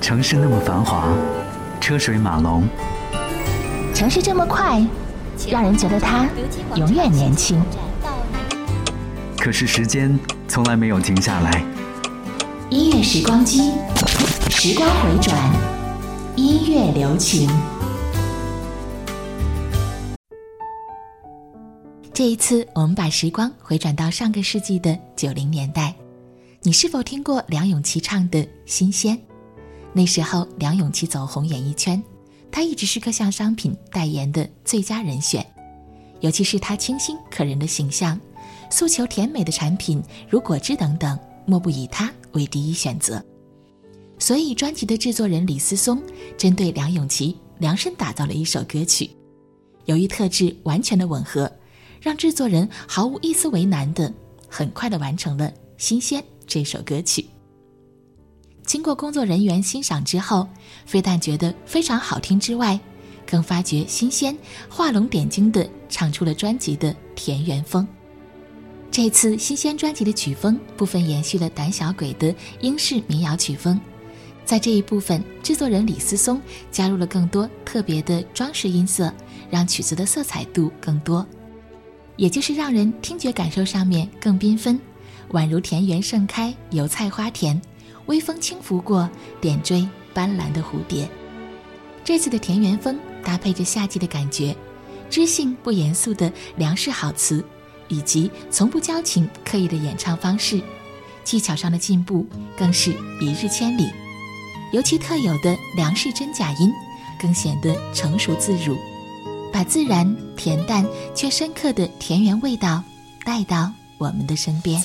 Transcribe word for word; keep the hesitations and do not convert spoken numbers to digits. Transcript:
城市那么繁华，车水马龙， 城市这么快，让人觉得它永远年轻。 可是时间从来没有停下来。 音乐时光机，时光回转，音乐留情。这一次我们把时光回转到上个世纪的九零年代，你是否听过梁咏琪唱的《新鲜》？那时候梁咏琪走红演艺圈，她一直是各项商品代言的最佳人选，尤其是她清新可人的形象，诉求甜美的产品如果汁等等，莫不以她为第一选择。所以专辑的制作人李思松针对梁咏琪量身打造了一首歌曲，由于特质完全的吻合，让制作人毫无一丝为难的很快的完成了《新鲜》这首歌曲。经过工作人员欣赏之后，非但觉得非常好听之外，更发觉新鲜画龙点睛地唱出了专辑的田园风。这次新鲜专辑的曲风部分延续了胆小鬼的英式民谣曲风，在这一部分制作人李思松加入了更多特别的装饰音色，让曲子的色彩度更多，也就是让人听觉感受上面更缤纷，宛如田园盛开油菜花田，微风轻拂过，点缀斑斓的蝴蝶。这次的田园风搭配着夏季的感觉，知性不严肃的梁式好词，以及从不矫情刻意的演唱方式，技巧上的进步更是一日千里。尤其特有的梁式真假音更显得成熟自如，把自然恬淡却深刻的田园味道带到我们的身边。